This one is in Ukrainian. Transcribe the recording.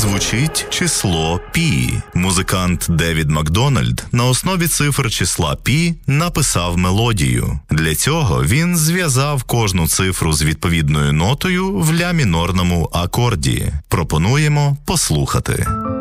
звучить число пі. Музикант Девід Макдональд на основі цифр числа пі написав мелодію. Для цього він зв'язав кожну цифру з відповідною нотою в ля мінорному акорді. Пропонуємо послухати.